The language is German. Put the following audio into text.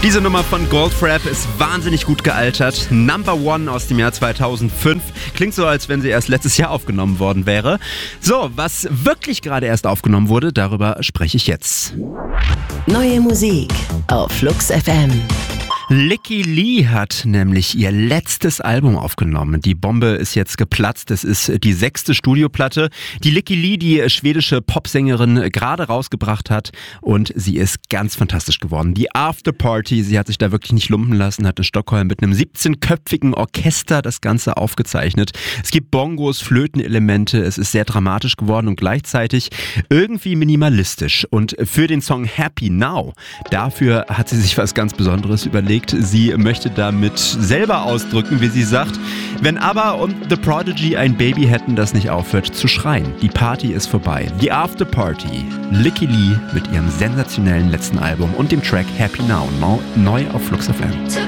Diese Nummer von Goldfrapp ist wahnsinnig gut gealtert. Number One aus dem Jahr 2005. Klingt so, als wenn sie erst letztes Jahr aufgenommen worden wäre. So, was wirklich gerade erst aufgenommen wurde, darüber spreche ich jetzt. Neue Musik auf Flux FM. Lykke Li hat nämlich ihr letztes Album aufgenommen. Die Bombe ist jetzt geplatzt. Es ist die 6. Studioplatte, die Lykke Li, die schwedische Popsängerin, gerade rausgebracht hat. Und sie ist ganz fantastisch geworden. Die Afterparty, sie hat sich da wirklich nicht lumpen lassen, hat in Stockholm mit einem 17-köpfigen Orchester das Ganze aufgezeichnet. Es gibt Bongos, Flötenelemente, es ist sehr dramatisch geworden und gleichzeitig irgendwie minimalistisch. Und für den Song Happy Now, dafür hat sie sich was ganz Besonderes überlegt. Sie möchte damit selber ausdrücken, wie sie sagt, wenn ABBA und The Prodigy ein Baby hätten, das nicht aufhört zu schreien. Die Party ist vorbei. Die Afterparty. Lykke Li mit ihrem sensationellen letzten Album und dem Track Happy Now. Neu auf Flux FM.